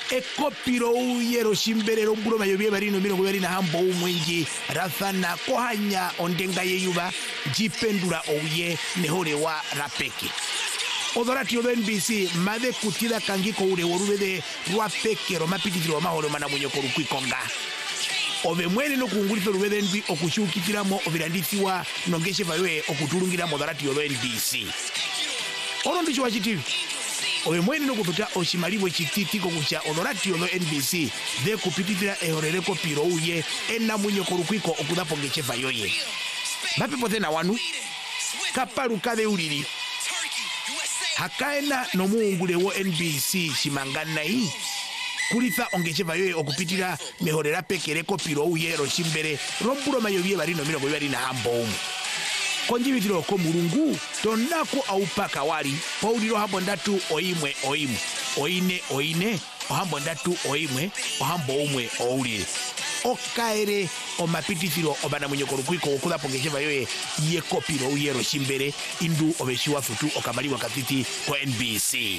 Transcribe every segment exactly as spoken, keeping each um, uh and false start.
ekopiro uyero shimberero mbulo mayobye barino mino kuberi na hambo umwingi rathana kohanya ondenga yeyuba jipendura ouye nehore wa rapeke odorati odo N B C made kutila kangiko ure worubede rwapeke romapititiro mahoro mana munyoko rukwikonga ove mwene no kungulito rubede N B okushukitiramo obirandisiwa nongeshe vawe okutulungira modorati odo N B C ono ndicho wachitivi ove mwene no kututa oshimalibwe chititiko kucha odorati odo N B C de kupititira ehorereko piro uye ena munyoko rukwiko okudapo ngeche vayoye mapepo tena wanu kapalu kade ulili hakaena no muungule wo N B C shimangana hii kulitha ongeche vayoye okupitira mehorera pekereko piro uye roshimbere rombulo mayobye barino mino kubari na hambo umu konjibitiro ko mulungu tonako aupaka wali pauliro hambo ndatu oimwe oimwe oine oine ohambo ndatu oimwe ohambo umwe oulire okaere omapititiro obana munyoko rukwiko okuda pongeche vayoye ye kopiro uye roshimbere indu obeshiwa futu okamaliwa katiti ko N B C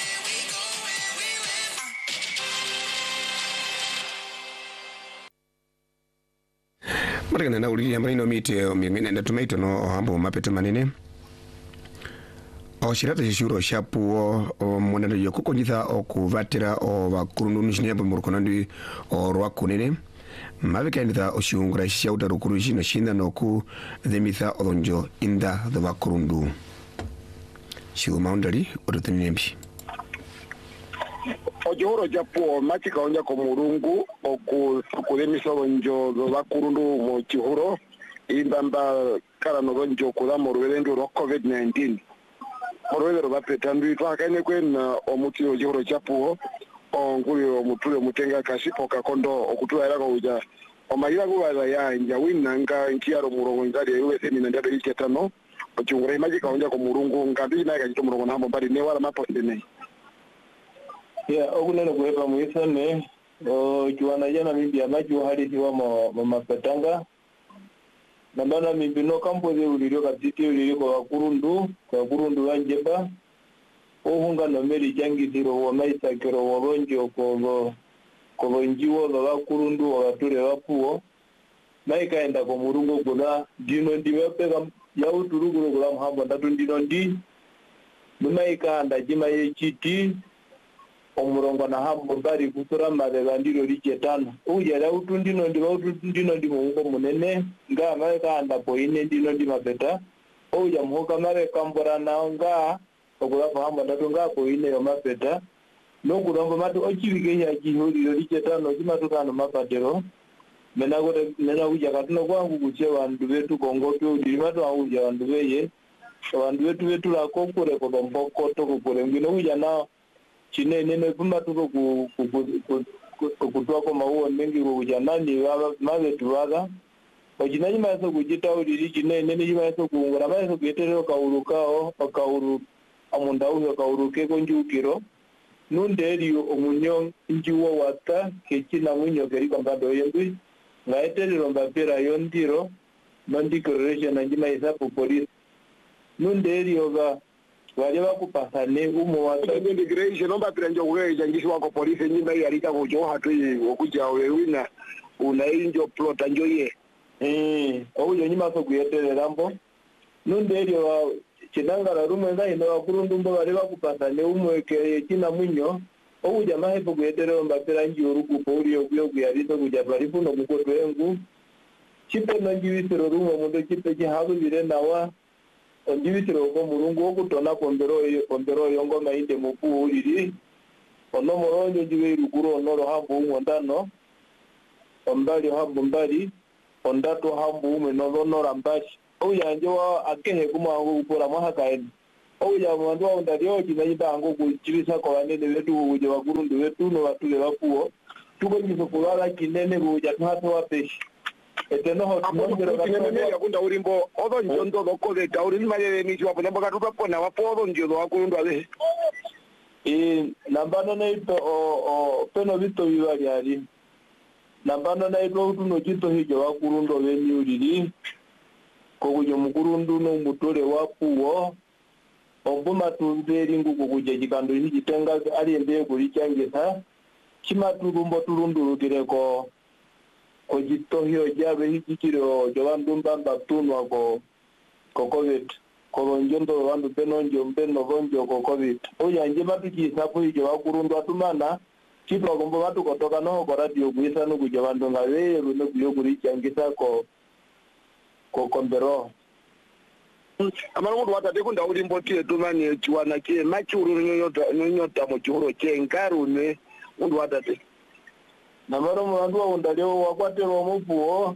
Marikana na ulili ya marino mite o mingine na tumeito no hambo mapeto manene o shirata shishuro shapu o mwanano yoko njitha o kuvatira o wakurundu nishini yambo murukonandi o rwakunene mavika nitha o shiungura shauta rukuru shino shinda noku themitha o donjo inda the wakurundu shiu maundari o rutinembi Ojoro japo matika onja ko murungu oku kudemisa onjo do bakurundu mo chihuro indamba kara no onjo kula morwelendo ro COVID nineteen morwelero bapetandu twakane kwena omuti ojoro japo onguli omutule mutenga kasipo kakondo okutula era ko uja omayira kubaza ya nja winanga nkiaro murongo ngari ewe semina ndabe iketano ochungura matika onja ko murungu ngabi na ka murongo nambo bari ne wala maposte ne ya ogunene kuhepa muisane o juana jana mimbi amaju hadithi wa mama petanga nambana mimbi no kampo de uliro katiti uliro kwa kurundu kwa kurundu wanjeba ohunga no meri jangi diro wa maisa kero woronjo ko ko njiwo wa kurundu wa ture wapuo maika enda ko murungo kula dino ndiwe pega ya uturuguro kula mhambo ndatu ndino ndi maika anda jima ye chiti omurongo na hambo bari kusura marega ndiro richetano ujera utundino ndi utundino ndi mungo munene nga mareka anda poine ndino ndi mapeta uja muhoka mareka mbora na nga okula hambo ndatu nga poine yo mapeta nokurombo matu ochibike ya jihuri richetano kimatukano mapatero mena gote mena uja katuno kwangu kuchewa ndu betu kongoto udimato auja wandu beye wandu betu betu la kokure ko bomboko to kokure ngino uja na chine nene pumba tuko ku kutoa kwa maua mengi kwa kujanani mawe tuwaga wajinaji maeso kujita ulili chine nene jimaeso kuungura maeso kuyetereo kaurukao kauru amundauyo kauruke konjukiro nunderiyo omunyo njiwa wata kechina mwinyo keri kwa mbado yembui ngaeterero mbapira yondiro non-declaration na jimaesa po polisi nunderiyo ga wale wakupasane umo wata integration omba piranjo wewe jangisi wako polisi nyimba yarika kujo hatu okuja wewina unainjo plot anjoye eh oyo nyima so kuyetere rambo nunderi wa chinangara rume ngai ndo wakurundu mbo wale wakupasane umo eke kina mwinyo oyo jamaa hepo kuyetere omba piranji oruku pori okuyo kuyarito kuja parifu no kukoto engu chipe nanjiwisiro rumo mundo chipe chihabu vile nawa onjibitiro ko murungu okutona kombero yo kombero yongo mainde mupu uliri ono moronyo jiwe ruguru onoro hambu ngondano ombali hambu mbali ondato hambu ume no nora mbali oyanje wa akehe kuma ngo kupora mahakaeni oya mwandu wa ndario jinayida ngo kujibisa ko banene betu uje bagurundu betu no batule bakuo tuko nyizo kulala kinene buja thato wa peshi eteno ho ngero kinene ya kunda urimbo odo njondo lokole tauri malele ni chwa pona baka tutapona wapodo njodo wakurundu ale e nambano na ito o o peno bito bibali ali nambano na ito utuno chito hijo wakurundu beni ulili ko kujo mukurundu no mutole wapuo obuma tunzeri nguko kuje jikando hiji tenga ali ende kuli changesa chima turumbo turundurukire ko ko jitohio jabe hikikiro jobandu mbamba tunwa ko ko covid ko njondo bandu penonjo mbeno bonjo ko covid oya nje mapiki sapo hijo bakurundu atumana chitwa gombo batu kotoka no ko radio kuisa no kuja bandu ngawe runo kuyo kuricha ngisa ko ko kombero amara mundu watate kunda uri mbotire tumani chiwana ke machuru nyota nyota mu chihuro che nkarune mundu watate namaro mundu undaleo wakwatero mupuo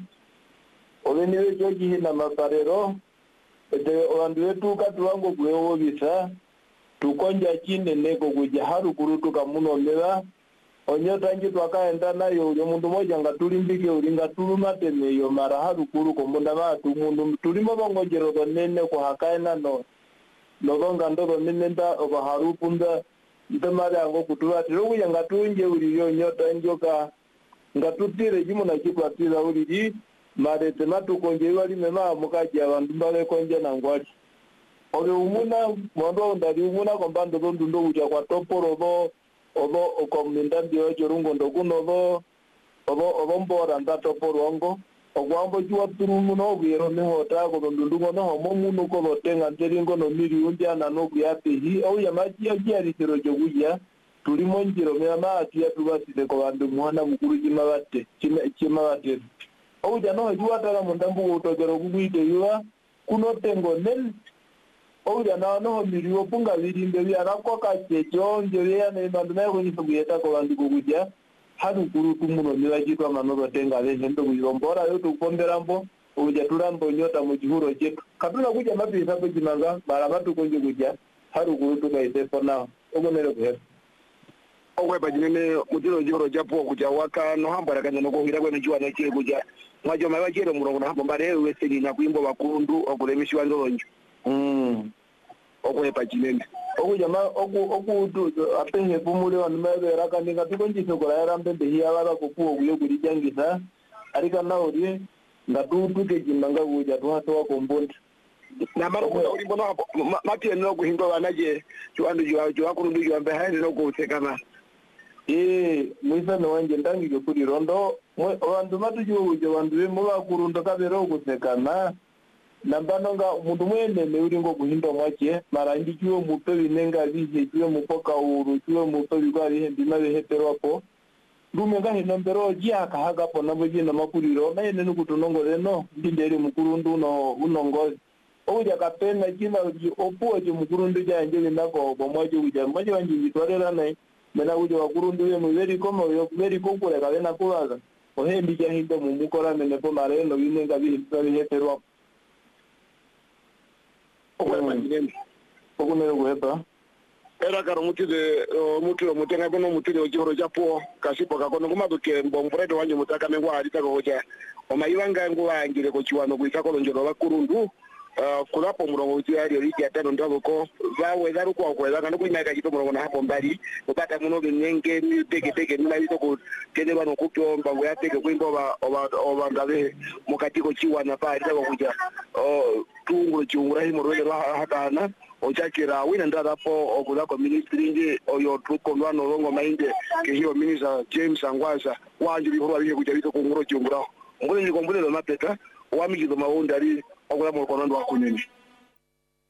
oleniwe choji hina maparero ete olandu wetu katuwango kuewo bisa tukonja chine neko kuja haru kurutuka muno mela onyota nji twakaenda nayo uyo mundu moja ngatulimbike ulinga tulumate meyo mara haru kuru kombunda batu mundu tulimo bongojero donene ko hakaena no nogonga ndogo nenda oba harupunda ndemara ngo kutuwa tirogu yangatunje uriyo nyota njoka ngatutire jimu na kikwatira uriri mare tematu konje wali mema mukaji abantu mbale konje na ngwati ole umuna mondo ndari umuna kombando ndo ndo uja kwa toporo bo obo okominda ndio jorungo ndokuno bo obo obo mbora ndato porongo ogwambo juwa turumu no bwero ne hota ko ndundungo no homo munu ko botenga nderingo no miri unja na no byapehi au ya maji ya jari tero joguya tulimo njiro me amati ya tubasite ko bandu mwana mukuru jima bate chima bate au jano juwa tara mundambu utogero gugwite yuwa kuno tengo nel au jana no miri opunga birinde bya rakwa ka chejo njere ya ne bandu na ko nyifugiyeta ko bandu guguja hadu kuru tumuno milajitwa manoba tenga leze ndo kuyombora yo tukomberambo uja turambo nyota mu gihuro chetu katuna kuja mapisa ko jinanga bara batu konje kuja hadu kuru tukaise pona ogomere kuhe ogwe bajinene mutiro gihuro japo kuja waka no hambara kanya no kuhira kwene jwa na kire kuja mwajo mawa kire murongo na hambo mbare wese ni nakuimbo bakundu okulemeshi wanzolonjo mm ogwe bajinene oku jama oku oku tu apenye pumule wan mebe raka ninga tukonji sokora yarambe behi abara koku oguyo kuri jangisa arika na ori ngatu tuke jinanga kuja tuhato wa kombondi na maro ko ori bono mati no ku hingo wanaje tuandu jwa jwa ku ndu jwa mbe hande no ku sekana eh muisa no wanje ndangi go kuri rondo wandu matu jwa jwa wandu be muba kurundo kabero ku sekana nambanonga mundu mwene meuringo kuhindo mwache marangi kiwo mupe binenga bihe kiwo mupoka uru kiwo mupe bigwa bihe ndima bihetero apo rumenga hino mbero jia kahaga po nabo jina makuriro na yene nukutunongo reno ndinderi mukurundu no unongozi oja kapena jina opo je mukurundu ja nje ndako bo mwaje uja mwaje wanji bitwarera nae mena uja wakurundu ye mweri komo yo mweri kokure kabena kuwaga ohe ndija hindo mumukora mene po mareno binenga bihe bihetero apo okunero kuhepa era karo mutide mutiro mutenga kono mutide ojoro japo kasipo kakono kumabuke mbombrede wanje mutaka mengwa alita koja omayibanga ngo wangire ko chiwano kuita ko njoro bakurundu kulapo murongo uti ali riki atano ndabo ko bawe daru ko ko daga nuko imaka jito murongo na hapo mbali upata muno binenge ni teke teke ni laito ko kene bano kupyo mbango ya teke kwimbo ba oba ndabe mukatiko chiwana pa alita ko kuja tungu chiungura himorwele ba hatana ochakira wina ndarapo okula ko ministry nje oyo tuko lwano longo mainde ke hiyo minister James Angwaza wanje bihoro abihe kuja bito kunguro chiungura ngone ni kombule lo mapeta wamikizo maunda ali okula mo kono ndo akunini